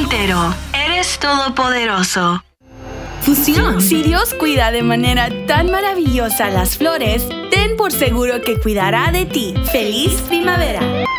entero. Eres todopoderoso. Fusión. Si Dios cuida de manera tan maravillosa las flores, ten por seguro que cuidará de ti. ¡Feliz primavera!